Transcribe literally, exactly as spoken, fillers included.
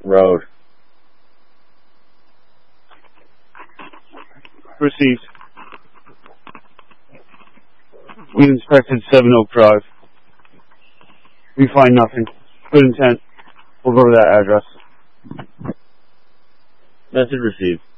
Road. Received. We inspected Seven Oak Drive. We find nothing. Good intent. We'll go to that address. Message received.